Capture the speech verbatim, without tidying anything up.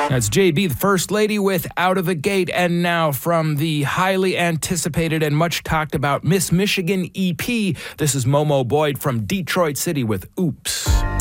That's J B, the First Lady, with Out of the Gate. And now from the highly anticipated and much talked about Miss Michigan E P, this is Momo Boyd from Detroit City with Oops.